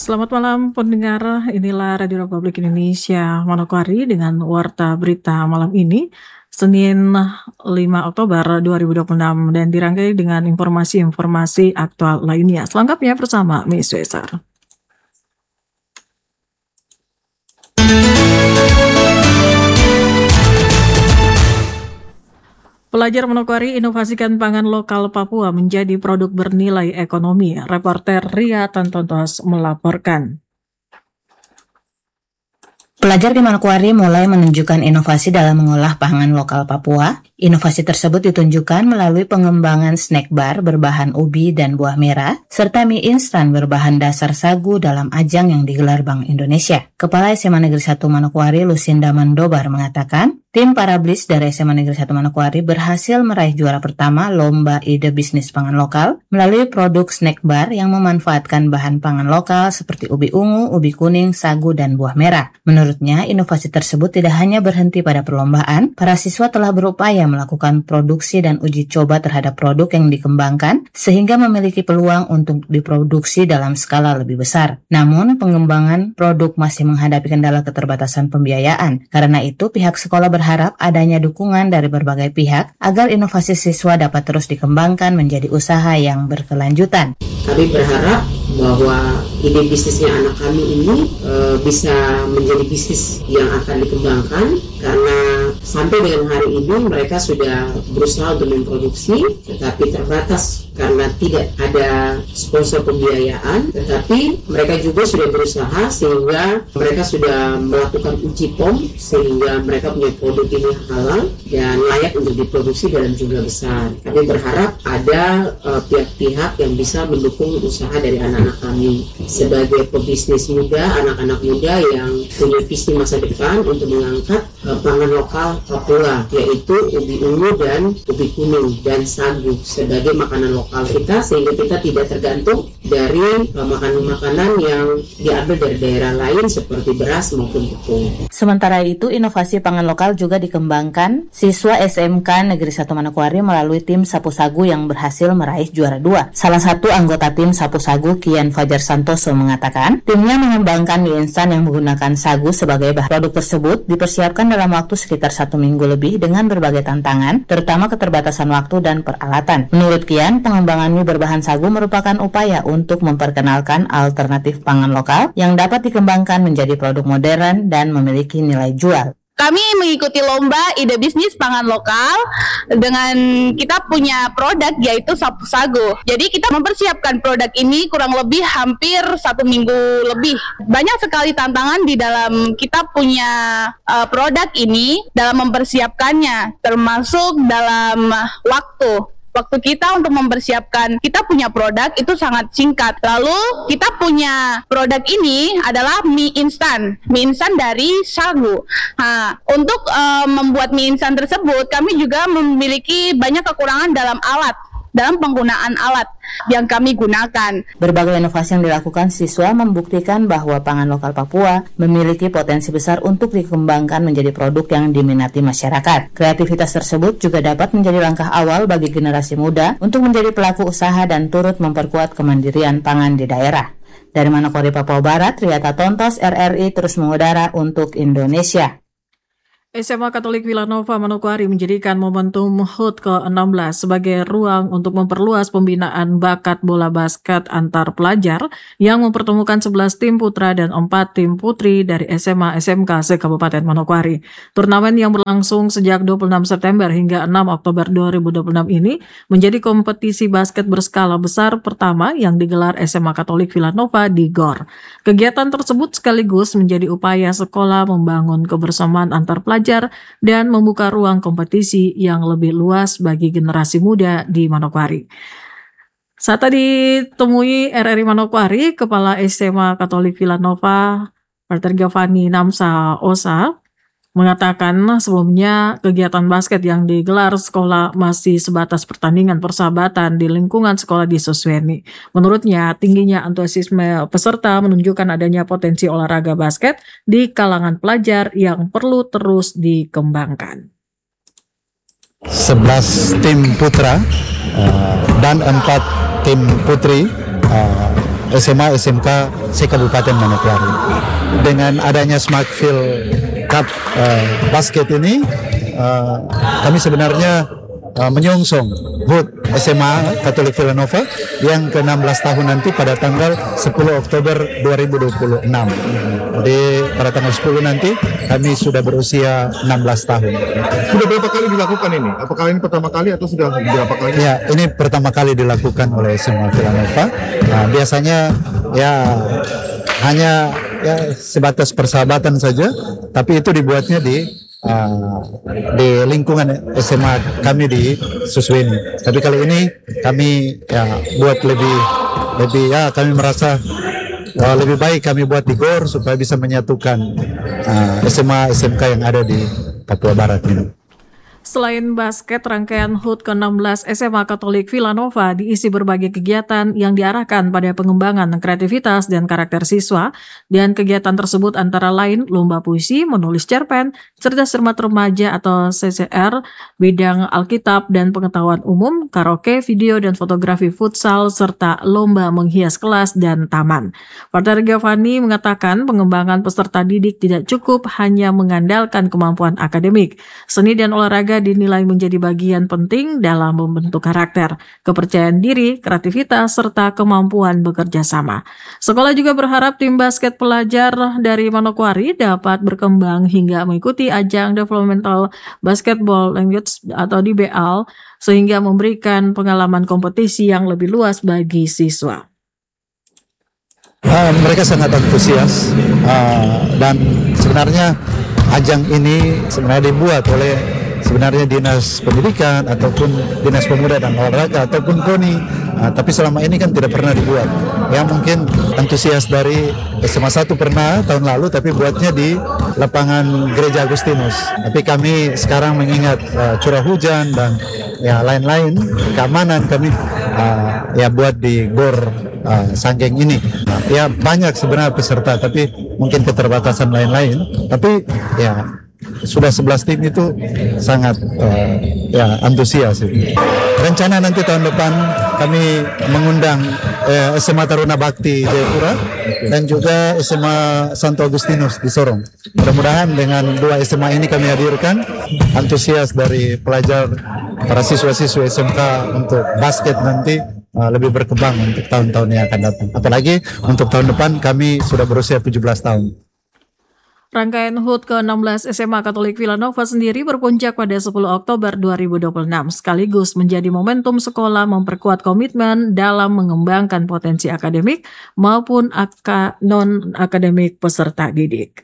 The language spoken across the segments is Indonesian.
Selamat malam pendengar, inilah Radio Republik Indonesia Manokwari dengan Warta Berita malam ini, Senin 5 Oktober 2026 dan dirangkai dengan informasi-informasi aktual lainnya. Selengkapnya bersama Miss Wesar. Pelajar Manokwari inovasikan pangan lokal Papua menjadi produk bernilai ekonomi. Reporter Ria Tantontos melaporkan. Pelajar di Manokwari mulai menunjukkan inovasi dalam mengolah pangan lokal Papua. Inovasi tersebut ditunjukkan melalui pengembangan snack bar berbahan ubi dan buah merah, serta mie instan berbahan dasar sagu dalam ajang yang digelar Bank Indonesia. Kepala SMA Negeri 1 Manokwari, Lucinda Mandobar, mengatakan, tim Parablis dari SMA Negeri 1 Manokwari berhasil meraih juara pertama Lomba Ide Bisnis Pangan Lokal melalui produk snack bar yang memanfaatkan bahan pangan lokal seperti ubi ungu, ubi kuning, sagu, dan buah merah. Menurutnya, inovasi tersebut tidak hanya berhenti pada perlombaan, para siswa telah berupaya melakukan produksi dan uji coba terhadap produk yang dikembangkan sehingga memiliki peluang untuk diproduksi dalam skala lebih besar. Namun, pengembangan produk masih menghadapi kendala keterbatasan pembiayaan. Karena itu, pihak sekolah berharap adanya dukungan dari berbagai pihak agar inovasi siswa dapat terus dikembangkan menjadi usaha yang berkelanjutan. Kami berharap bahwa ide bisnisnya anak kami ini bisa menjadi bisnis yang akan dikembangkan, karena sampai dengan hari ini mereka sudah berusaha untuk memproduksi tetapi terbatas karena tidak ada sponsor pembiayaan, tetapi mereka juga sudah berusaha sehingga mereka sudah melakukan uji POM sehingga mereka punya produk ini halal dan layak untuk diproduksi dalam jumlah besar. Kami berharap ada pihak-pihak yang bisa mendukung usaha dari anak-anak kami sebagai pebisnis muda, anak-anak muda yang punya visi masa depan untuk mengangkat pangan lokal Papua, yaitu ubi ungu dan ubi kuning dan sagu sebagai makanan lokal kita, sehingga kita tidak tergantung dari makanan-makanan yang diambil dari daerah lain seperti beras maupun tepung. Sementara itu, inovasi pangan lokal juga dikembangkan siswa SMK Negeri 1 Manokwari melalui tim Sapu Sagu yang berhasil meraih juara 2. Salah satu anggota tim Sapu Sagu, Kian Fajar Santoso, mengatakan timnya mengembangkan mie instan yang menggunakan sagu sebagai bahan. Produk tersebut dipersiapkan dalam waktu sekitar 1 minggu lebih dengan berbagai tantangan, terutama keterbatasan waktu dan peralatan. Menurut Kian, pengembangan mie berbahan sagu merupakan upaya untuk memperkenalkan alternatif pangan lokal yang dapat dikembangkan menjadi produk modern dan memiliki nilai jual. Kami mengikuti lomba ide bisnis pangan lokal dengan kita punya produk yaitu Sapu Sagu. Jadi kita mempersiapkan produk ini kurang lebih hampir 1 minggu lebih. Banyak sekali tantangan di dalam kita punya produk ini dalam mempersiapkannya, termasuk dalam waktu. Waktu kita untuk mempersiapkan kita punya produk itu sangat singkat. Lalu kita punya produk ini adalah mie instan dari sagu. Untuk membuat mie instan tersebut kami juga memiliki banyak kekurangan dalam penggunaan alat yang kami gunakan. Berbagai inovasi yang dilakukan siswa membuktikan bahwa pangan lokal Papua memiliki potensi besar untuk dikembangkan menjadi produk yang diminati masyarakat. Kreativitas tersebut juga dapat menjadi langkah awal bagi generasi muda untuk menjadi pelaku usaha dan turut memperkuat kemandirian pangan di daerah. Dari Manokwari, Papua Barat, Ria Tantontos, RRI terus mengudara untuk Indonesia. SMA Katolik Villanova Manokwari menjadikan momentum HUT ke-16 sebagai ruang untuk memperluas pembinaan bakat bola basket antar pelajar yang mempertemukan 11 tim putra dan 4 tim putri dari SMA SMK se-Kabupaten Manokwari. Turnamen yang berlangsung sejak 26 September hingga 6 Oktober 2026 ini menjadi kompetisi basket berskala besar pertama yang digelar SMA Katolik Villanova di GOR. Kegiatan tersebut sekaligus menjadi upaya sekolah membangun kebersamaan antar pelajar dan membuka ruang kompetisi yang lebih luas bagi generasi muda di Manokwari. Saat tadi ditemui RRI Manokwari, Kepala SMA Katolik Villanova, Pater Giovanni Namsa Osa, mengatakan sebelumnya kegiatan basket yang digelar sekolah masih sebatas pertandingan persahabatan di lingkungan sekolah di Susweni. Menurutnya, tingginya antusiasme peserta menunjukkan adanya potensi olahraga basket di kalangan pelajar yang perlu terus dikembangkan. 11 tim putra dan 4 tim putri SMA SMK se-Kabupaten Manokwari. Dengan adanya Smartfield Cup basket ini, kami sebenarnya menyongsong HUT SMA Katolik Villanova yang ke-16 tahun nanti pada tanggal 10 Oktober 2026. Jadi pada tanggal 10 nanti kami sudah berusia 16 tahun. Sudah berapa kali dilakukan ini? Apakah ini pertama kali atau sudah berapa kali? Ya, ini pertama kali dilakukan oleh SMA Villanova. Nah, biasanya ya hanya ya sebatas persahabatan saja, tapi itu dibuatnya di lingkungan SMA kami di Susweni. Tapi kali ini kami ya buat lebih ya, kami merasa lebih baik kami buat di GOR supaya bisa menyatukan SMA SMK yang ada di Papua Barat ini. Selain basket, rangkaian HUT ke-16 SMA Katolik Villanova diisi berbagai kegiatan yang diarahkan pada pengembangan kreativitas dan karakter siswa, dan kegiatan tersebut antara lain lomba puisi, menulis cerpen, cerdas cermat remaja atau CCR, bidang Alkitab dan pengetahuan umum, karaoke, video dan fotografi futsal, serta lomba menghias kelas dan taman. Partner Giovanni mengatakan pengembangan peserta didik tidak cukup hanya mengandalkan kemampuan akademik. Seni dan olahraga dinilai menjadi bagian penting dalam membentuk karakter, kepercayaan diri, kreativitas, serta kemampuan bekerja sama. Sekolah juga berharap tim basket pelajar dari Manokwari dapat berkembang hingga mengikuti ajang Developmental Basketball Language atau DBL, sehingga memberikan pengalaman kompetisi yang lebih luas bagi siswa. Mereka sangat antusias dan sebenarnya ajang ini sebenarnya dibuat oleh Dinas Pendidikan ataupun Dinas Pemuda dan Olahraga ataupun KONI, tapi selama ini kan tidak pernah dibuat. Ya mungkin antusias dari SMA 1 pernah tahun lalu, tapi buatnya di lapangan Gereja Agustinus. Tapi kami sekarang mengingat curah hujan dan ya lain-lain keamanan, kami ya buat di GOR Sanggeng ini. Ya banyak sebenarnya peserta, tapi mungkin keterbatasan lain-lain. Tapi ya sudah 11 tim itu sangat ya antusias. Rencana nanti tahun depan kami mengundang SMA Taruna Bakti Jayapura dan juga SMA Santo Agustinus di Sorong. Mudah-mudahan dengan dua SMA ini kami hadirkan antusias dari pelajar, para siswa-siswa SMK untuk basket nanti lebih berkembang untuk tahun-tahun yang akan datang. Apalagi untuk tahun depan kami sudah berusia 17 tahun. Rangkaian HUT ke-16 SMA Katolik Villanova sendiri berpuncak pada 10 Oktober 2026, sekaligus menjadi momentum sekolah memperkuat komitmen dalam mengembangkan potensi akademik maupun non-akademik peserta didik.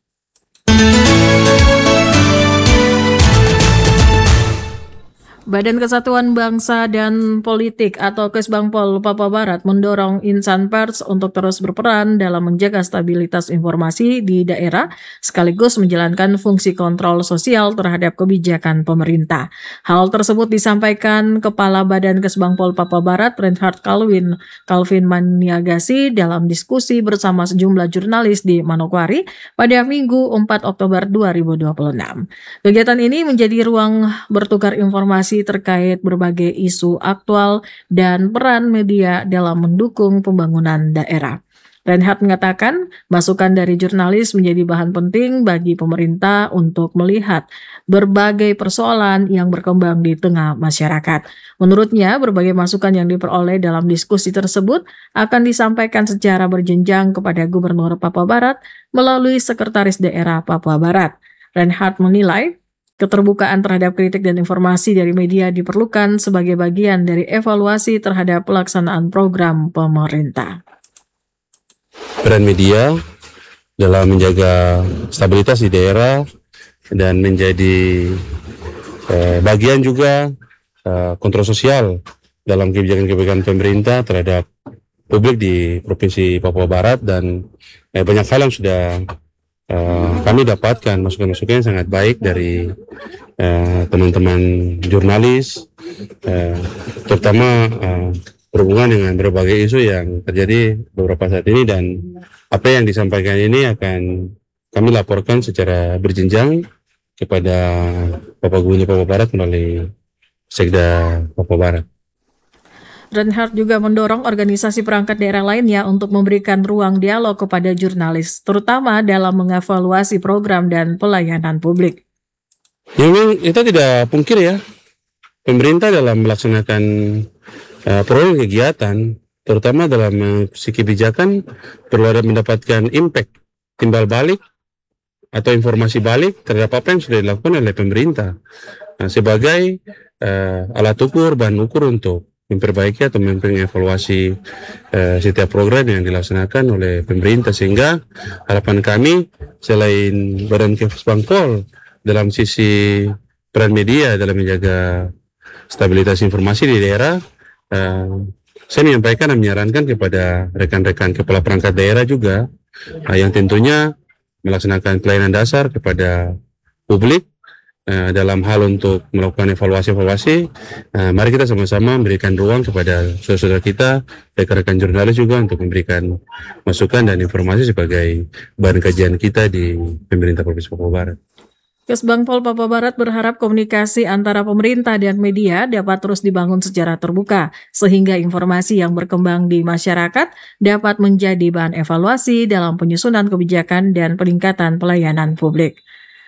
Badan Kesatuan Bangsa dan Politik atau Kesbangpol Papua Barat mendorong insan pers untuk terus berperan dalam menjaga stabilitas informasi di daerah sekaligus menjalankan fungsi kontrol sosial terhadap kebijakan pemerintah. Hal tersebut disampaikan Kepala Badan Kesbangpol Papua Barat Reinhard Calvin Maniagasi dalam diskusi bersama sejumlah jurnalis di Manokwari pada Minggu 4 Oktober 2026. Kegiatan ini menjadi ruang bertukar informasi terkait berbagai isu aktual dan peran media dalam mendukung pembangunan daerah. Reinhard mengatakan, masukan dari jurnalis menjadi bahan penting bagi pemerintah untuk melihat berbagai persoalan yang berkembang di tengah masyarakat. Menurutnya, berbagai masukan yang diperoleh dalam diskusi tersebut akan disampaikan secara berjenjang kepada Gubernur Papua Barat melalui Sekretaris Daerah Papua Barat. Reinhard menilai, keterbukaan terhadap kritik dan informasi dari media diperlukan sebagai bagian dari evaluasi terhadap pelaksanaan program pemerintah. Peran media dalam menjaga stabilitas di daerah dan menjadi bagian juga kontrol sosial dalam kebijakan-kebijakan pemerintah terhadap publik di Provinsi Papua Barat, dan banyak hal yang sudah kami dapatkan masukan-masukan yang sangat baik dari teman-teman jurnalis, terutama berhubungan dengan berbagai isu yang terjadi beberapa saat ini, dan apa yang disampaikan ini akan kami laporkan secara berjenjang kepada Bapak Gubernur Papua Barat melalui Sekda Papua Barat. Reinhardt juga mendorong organisasi perangkat daerah lainnya untuk memberikan ruang dialog kepada jurnalis, terutama dalam mengevaluasi program dan pelayanan publik. Ya, memang kita tidak pungkir ya, pemerintah dalam melaksanakan program kegiatan, terutama dalam segi kebijakan, perlu ada mendapatkan impact, timbal balik atau informasi balik terhadap apa yang sudah dilakukan oleh pemerintah. Nah, sebagai alat ukur, bahan ukur untuk memperbaiki atau mengevaluasi setiap program yang dilaksanakan oleh pemerintah, sehingga harapan kami selain Badan Kepspangpol dalam sisi peran media dalam menjaga stabilitas informasi di daerah, saya menyampaikan dan menyarankan kepada rekan-rekan kepala perangkat daerah juga yang tentunya melaksanakan pelayanan dasar kepada publik dalam hal untuk melakukan evaluasi. Mari kita sama-sama memberikan ruang kepada saudara-saudara kita, rekan-rekan jurnalis juga, untuk memberikan masukan dan informasi sebagai bahan kajian kita di pemerintah Provinsi Papua Barat. Kesbangpol Papua Barat berharap komunikasi antara pemerintah dan media dapat terus dibangun secara terbuka, sehingga informasi yang berkembang di masyarakat dapat menjadi bahan evaluasi dalam penyusunan kebijakan dan peningkatan pelayanan publik.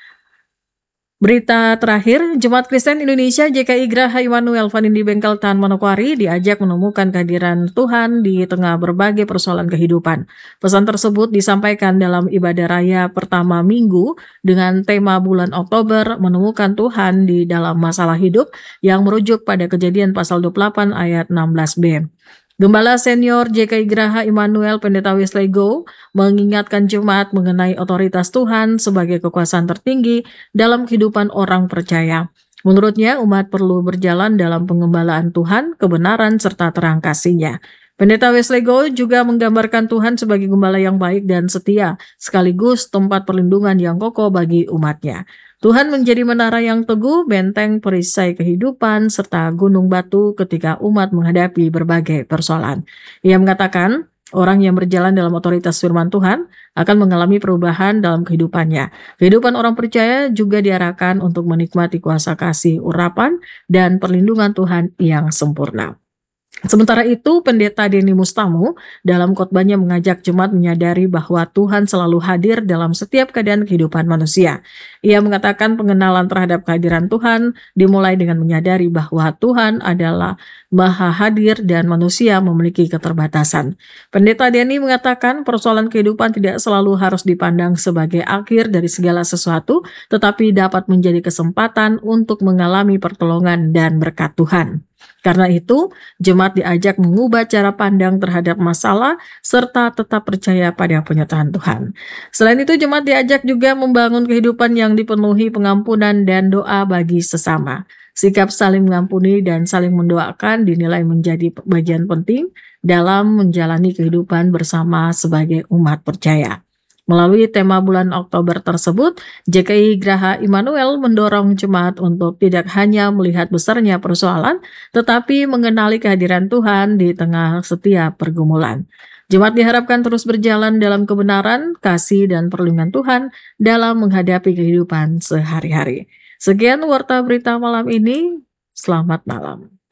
Berita terakhir, Jemaat Kristen Indonesia JKI Graha Immanuel Vanindi Bengkel Tan Manokwari diajak menemukan kehadiran Tuhan di tengah berbagai persoalan kehidupan. Pesan tersebut disampaikan dalam ibadah raya pertama minggu dengan tema bulan Oktober menemukan Tuhan di dalam masalah hidup yang merujuk pada Kejadian pasal 28 ayat 16b. Gembala senior JKI Graha Immanuel Pendeta Wesley Go mengingatkan jemaat mengenai otoritas Tuhan sebagai kekuasaan tertinggi dalam kehidupan orang percaya. Menurutnya, umat perlu berjalan dalam pengembalaan Tuhan, kebenaran, serta terang kasih-Nya. Pendeta Wesley Go juga menggambarkan Tuhan sebagai gembala yang baik dan setia, sekaligus tempat perlindungan yang kokoh bagi umatnya. Tuhan menjadi menara yang teguh, benteng perisai kehidupan, serta gunung batu ketika umat menghadapi berbagai persoalan. Ia mengatakan, orang yang berjalan dalam otoritas firman Tuhan akan mengalami perubahan dalam kehidupannya. Kehidupan orang percaya juga diarahkan untuk menikmati kuasa kasih, urapan, dan perlindungan Tuhan yang sempurna. Sementara itu, Pendeta Denny Mustamu dalam khotbahnya mengajak jemaat menyadari bahwa Tuhan selalu hadir dalam setiap keadaan kehidupan manusia. Ia mengatakan pengenalan terhadap kehadiran Tuhan dimulai dengan menyadari bahwa Tuhan adalah Maha hadir dan manusia memiliki keterbatasan. Pendeta Denny mengatakan persoalan kehidupan tidak selalu harus dipandang sebagai akhir dari segala sesuatu, tetapi dapat menjadi kesempatan untuk mengalami pertolongan dan berkat Tuhan. Karena itu, jemaat diajak mengubah cara pandang terhadap masalah serta tetap percaya pada penyertaan Tuhan. Selain itu, jemaat diajak juga membangun kehidupan yang dipenuhi pengampunan dan doa bagi sesama. Sikap saling mengampuni dan saling mendoakan dinilai menjadi bagian penting dalam menjalani kehidupan bersama sebagai umat percaya. Melalui tema bulan Oktober tersebut, JKI Graha Immanuel mendorong jemaat untuk tidak hanya melihat besarnya persoalan, tetapi mengenali kehadiran Tuhan di tengah setiap pergumulan. Jemaat diharapkan terus berjalan dalam kebenaran, kasih, dan perlindungan Tuhan dalam menghadapi kehidupan sehari-hari. Sekian Warta Berita malam ini, selamat malam.